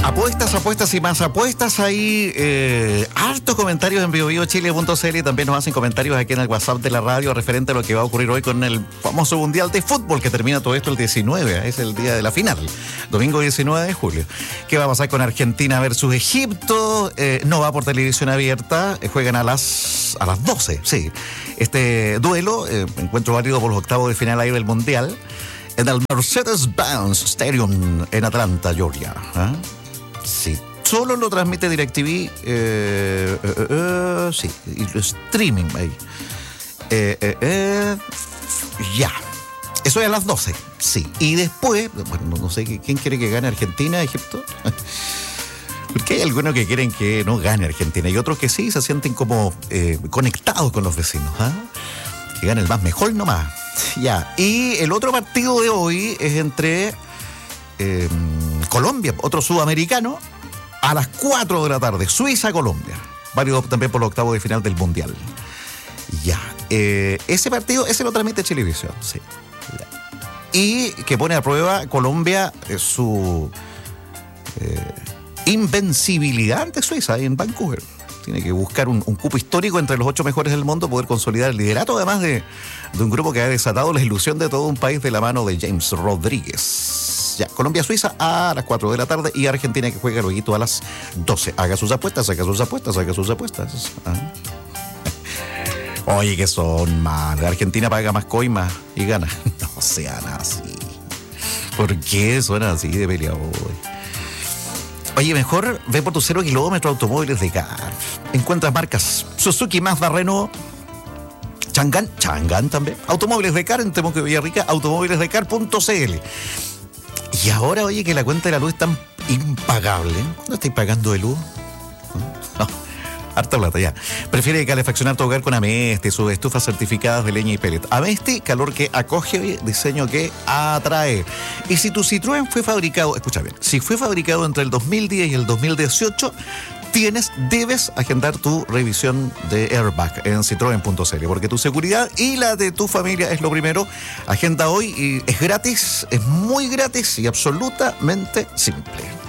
Apuestas y más apuestas. Hay hartos comentarios en BioBioChile.cl y también nos hacen comentarios aquí en el WhatsApp de la radio referente a lo que va a ocurrir hoy con el famoso Mundial de Fútbol, que termina todo esto el 19, es el día de la final, domingo 19 de julio. ¿Qué va a pasar con Argentina versus Egipto? No va por televisión abierta, juegan a las 12, sí. Este duelo, encuentro válido por los octavos de final ahí del Mundial, en el Mercedes-Benz Stadium en Atlanta, Georgia. Sí, solo lo transmite DirecTV, sí, y lo streaming ahí. Ya, eso es a las 12, sí. Y después, bueno, no sé, ¿quién quiere que gane Argentina, Egipto? Porque hay algunos que quieren que no gane Argentina y otros que sí se sienten como conectados con los vecinos, que gane el más mejor nomás. Ya, y el otro partido de hoy es entre Colombia, otro sudamericano, a las 4 de la tarde, Suiza-Colombia, válido también por los octavos de final del Mundial. Ya, ese partido, ese lo transmite Chilevisión, sí. Ya. Y que pone a prueba Colombia su invencibilidad ante Suiza en Vancouver. Tiene que buscar un cupo histórico entre los 8 mejores del mundo, poder consolidar el liderato, además de un grupo que ha desatado la ilusión de todo un país de la mano de James Rodríguez. Ya, Colombia-Suiza a las 4 de la tarde y Argentina que juega luego a las 12. Haga sus apuestas, haga sus apuestas, haga sus apuestas. Oye, que son mal. Argentina paga más coimas y gana. No sean así. ¿Por qué suenan así de peleadores? Oye, mejor ve por tu 0 kilómetro Automóviles de Car. Encuentras marcas Suzuki, Mazda, Renault, Chang'an también. Automóviles de Car en Temuco y Villarrica, automóvilesdecar.cl. Y ahora, oye, que la cuenta de la luz es tan impagable. ¿Cuándo estáis pagando de luz? No, harta plata, ya. Prefiere calefaccionar tu hogar con Amesti, sus estufas certificadas de leña y pellet. Amesti, calor que acoge, diseño que atrae. Y si tu Citroën fue fabricado, escucha bien, si fue fabricado entre el 2010 y el 2018, debes agendar tu revisión de airbag en Citroën.cl, porque tu seguridad y la de tu familia es lo primero. Agenda hoy y es gratis, es muy gratis y absolutamente simple.